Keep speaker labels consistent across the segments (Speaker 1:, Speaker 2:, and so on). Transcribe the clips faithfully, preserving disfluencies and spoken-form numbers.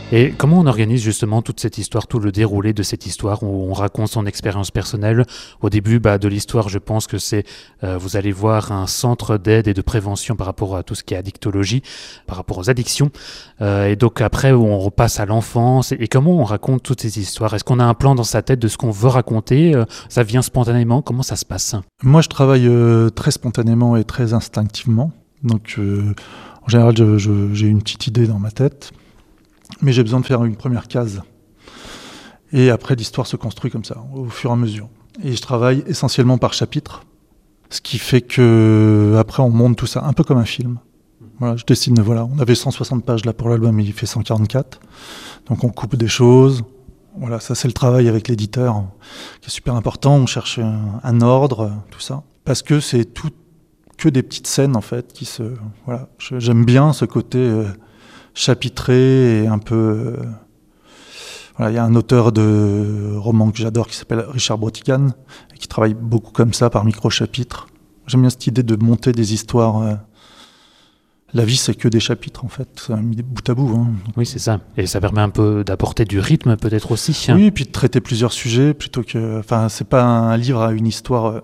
Speaker 1: Et comment on organise justement toute cette histoire, tout le déroulé de cette histoire où on raconte son expérience personnelle? Au début bah, de l'histoire, je pense que c'est, euh, vous allez voir un centre d'aide et de prévention par rapport à tout ce qui est addictologie, par rapport aux addictions. Euh, et donc après, on repasse à l'enfance. Et, et comment on raconte toutes ces histoires? Est-ce qu'on a un plan dans sa tête de ce qu'on veut raconter? euh, Ça vient spontanément? Comment ça se passe?
Speaker 2: Moi, je travaille euh, très spontanément et très instinctivement. Donc, euh, en général, je, je, j'ai une petite idée dans ma tête. Mais j'ai besoin de faire une première case. Et après, l'histoire se construit comme ça, au fur et à mesure. Et je travaille essentiellement par chapitre, ce qui fait que après on monte tout ça un peu comme un film. Voilà, je dessine, voilà, on avait cent soixante pages là pour l'album, il fait cent quarante-quatre. Donc on coupe des choses. Voilà, ça c'est le travail avec l'éditeur qui est super important. On cherche un, un ordre, tout ça, parce que c'est tout que des petites scènes en fait qui se. Voilà, je, j'aime bien ce côté. Euh, chapitré et un peu... Euh, voilà, il y a un auteur de romans que j'adore qui s'appelle Richard Brautigan et qui travaille beaucoup comme ça, par micro-chapitres. J'aime bien cette idée de monter des histoires. Euh, la vie, c'est que des chapitres, en fait. Ça a mis bout à bout. Hein.
Speaker 1: Oui, c'est ça. Et ça permet un peu d'apporter du rythme, peut-être aussi.
Speaker 2: Oui, et puis de traiter plusieurs sujets plutôt que... Enfin, c'est pas un livre à une histoire... Euh,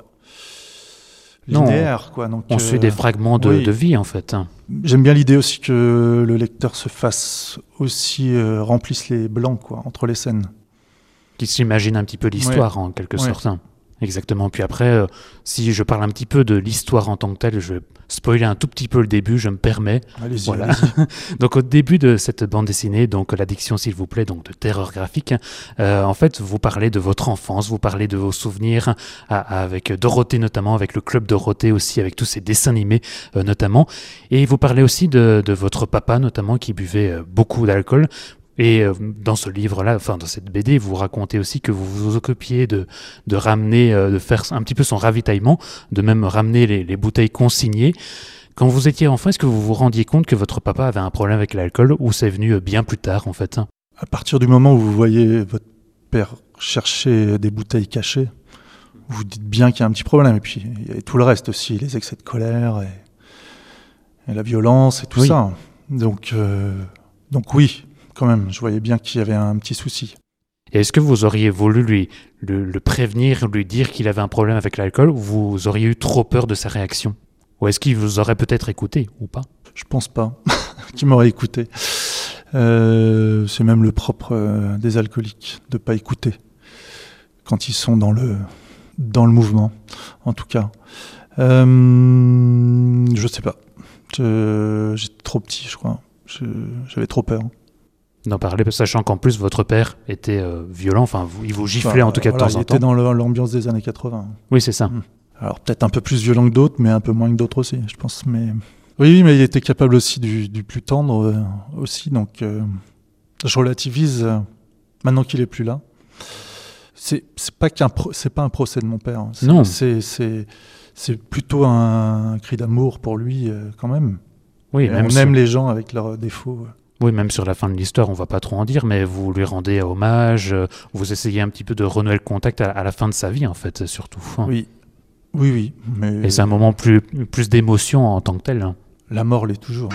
Speaker 2: linéaire,
Speaker 1: non,
Speaker 2: quoi. Donc,
Speaker 1: on
Speaker 2: euh,
Speaker 1: suit des fragments de,
Speaker 2: oui.
Speaker 1: de vie, en fait.
Speaker 2: J'aime bien l'idée aussi que le lecteur se fasse aussi, euh, remplisse les blancs, quoi, entre les scènes.
Speaker 1: Qu'il s'imagine un petit peu l'histoire, ouais. En quelque ouais. sorte. Exactement. Puis après, euh, si je parle un petit peu de l'histoire en tant que telle, je vais spoiler un tout petit peu le début, je me permets.
Speaker 2: Allez-y,
Speaker 1: voilà.
Speaker 2: allez-y.
Speaker 1: Donc au début de cette bande dessinée, donc l'addiction s'il vous plaît, donc de terreur graphique, euh, en fait vous parlez de votre enfance, vous parlez de vos souvenirs à, avec Dorothée notamment, avec le club Dorothée aussi, avec tous ces dessins animés euh, notamment, et vous parlez aussi de, de votre papa notamment qui buvait euh, beaucoup d'alcool. Et euh, dans ce livre-là, enfin dans cette B D, vous racontez aussi que vous vous occupiez de, de ramener, euh, de faire un petit peu son ravitaillement, de même ramener les, les bouteilles consignées. Quand vous étiez enfant, est-ce que vous vous rendiez compte que votre papa avait un problème avec l'alcool ou c'est venu bien plus tard en fait?
Speaker 2: À partir du moment où vous voyez votre père chercher des bouteilles cachées, vous dites bien qu'il y a un petit problème. Et puis il y a tout le reste aussi, les excès de colère et, et la violence et tout oui. ça. Donc, euh, donc oui. Quand même, je voyais bien qu'il y avait un petit souci.
Speaker 1: Et est-ce que vous auriez voulu lui, le, le prévenir, lui dire qu'il avait un problème avec l'alcool, ou vous auriez eu trop peur de sa réaction? Ou est-ce qu'il vous aurait peut-être écouté, ou pas?
Speaker 2: Je pense pas qu'il m'aurait écouté. Euh, c'est même le propre euh, des alcooliques, de pas écouter quand ils sont dans le, dans le mouvement, en tout cas. Euh, je sais pas. Je, j'étais trop petit, je crois. Je, j'avais trop peur.
Speaker 1: D'en parler, sachant qu'en plus votre père était euh, violent, enfin il vous giflait enfin, en tout cas
Speaker 2: voilà,
Speaker 1: de temps en temps.
Speaker 2: Il était dans le, l'ambiance des années quatre-vingts.
Speaker 1: Oui, c'est ça.
Speaker 2: Alors peut-être un peu plus violent que d'autres, mais un peu moins que d'autres aussi, je pense. Mais oui, mais il était capable aussi du, du plus tendre euh, aussi, donc euh, je relativise euh, maintenant qu'il est plus là. C'est, c'est pas qu'un pro, c'est pas un procès de mon père. Hein. C'est,
Speaker 1: non.
Speaker 2: C'est, c'est, c'est plutôt un, un cri d'amour pour lui euh, quand même.
Speaker 1: Oui, même
Speaker 2: on
Speaker 1: si...
Speaker 2: aime les gens avec leurs défauts.
Speaker 1: Oui, même sur la fin de l'histoire, on va pas trop en dire, mais vous lui rendez hommage, vous essayez un petit peu de renouer le contact à, à la fin de sa vie, en fait, surtout.
Speaker 2: Oui, oui, oui. Mais...
Speaker 1: Et c'est un moment plus, plus d'émotion en tant que tel.
Speaker 2: La mort l'est toujours.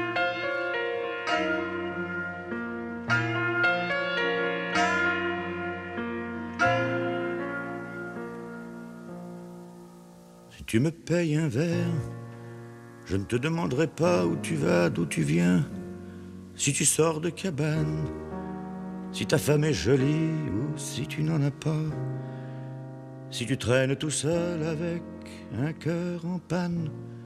Speaker 3: Si tu me payes un verre, je ne te demanderai pas où tu vas, d'où tu viens. Si tu sors de cabane, si ta femme est jolie ou si tu n'en as pas, si tu traînes tout seul avec un cœur en panne,